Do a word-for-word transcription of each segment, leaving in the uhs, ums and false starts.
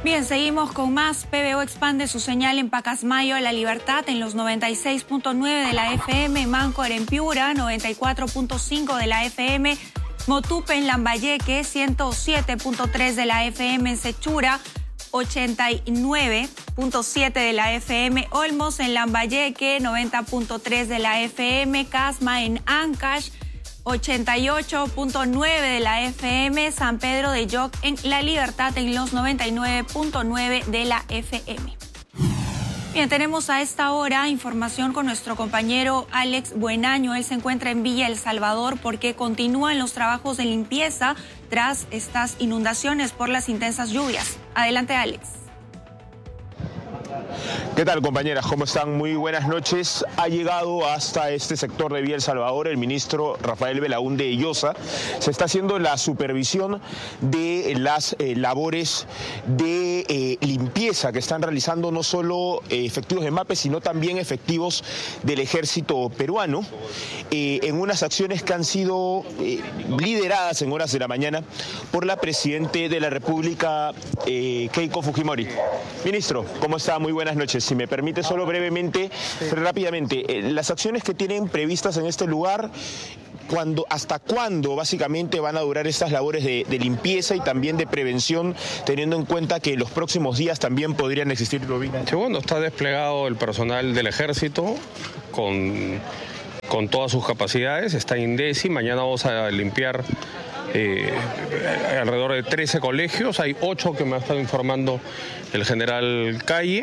Bien, seguimos con más. P B O expande su señal en Pacasmayo a La Libertad en los noventa y seis punto nueve de la F M, Máncora en Piura, noventa y cuatro punto cinco de la F M, Motupe en Lambayeque, ciento siete punto tres de la F M en Sechura, ochenta y nueve punto siete de la F M, Olmos en Lambayeque, noventa punto tres de la F M, Casma en Ancash, ochenta y ocho punto nueve de la F M, San Pedro de Yoc en La Libertad en los noventa y nueve punto nueve de la F M. Bien, tenemos a esta hora información con nuestro compañero Alex Buenaño. Él se encuentra en Villa El Salvador porque continúan los trabajos de limpieza tras estas inundaciones por las intensas lluvias. Adelante, Alex. ¿Qué tal, compañeras? ¿Cómo están? Muy buenas noches. Ha llegado hasta este sector de Villa El Salvador el ministro Rafael Belaúnde Llosa. Se está haciendo la supervisión de las eh, labores de eh, limpieza que están realizando no solo eh, efectivos de MAPE, sino también efectivos del ejército peruano, eh, en unas acciones que han sido eh, lideradas en horas de la mañana por la Presidenta de la República, eh, Keiko Fujimori. Ministro, ¿cómo está? Muy buenas noches. Si me permite, solo brevemente, pero rápidamente, eh, las acciones que tienen previstas en este lugar, ¿cuándo, hasta cuándo básicamente van a durar estas labores de, de limpieza y también de prevención, teniendo en cuenta que en los próximos días también podrían existir lluvias? Sí, bueno, está desplegado el personal del ejército con, con todas sus capacidades, está INDECI, mañana vamos a limpiar Eh, alrededor de trece colegios, hay ocho que me ha estado informando el general Calle.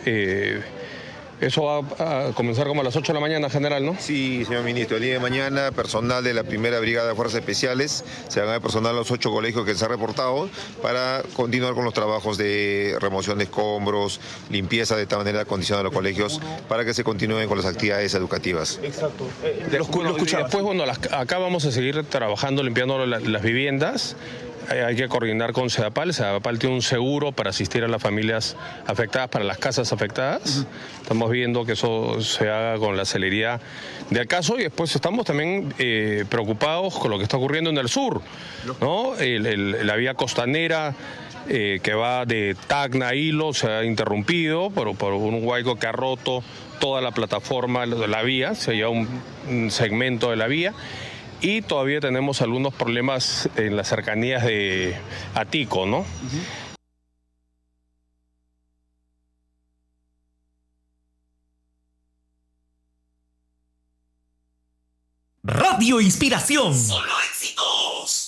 Eh, Eso va a comenzar como a las ocho de la mañana, general, ¿no? Sí, señor ministro. El día de mañana, personal de la primera Brigada de Fuerzas Especiales se van a personal a los ocho colegios que se han reportado para continuar con los trabajos de remoción de escombros, limpieza de tal manera acondicionar los colegios para que se continúen con las actividades educativas. Exacto. Eh, lo, lo después, bueno, las, acá vamos a seguir trabajando, limpiando la, las viviendas. Hay que coordinar con SEDAPAL. SEDAPAL tiene un seguro para asistir a las familias afectadas, para las casas afectadas. Uh-huh. Estamos viendo que eso se haga con la celeridad del caso y después estamos también eh, preocupados con lo que está ocurriendo en el sur, ¿no? El, el, la vía costanera eh, que va de Tacna a Hilo se ha interrumpido por, por un huaico que ha roto toda la plataforma de la vía, se lleva un, un segmento de la vía. Y todavía tenemos algunos problemas en las cercanías de Atico, ¿no? Uh-huh. Radio Inspiración. Solo éxitos.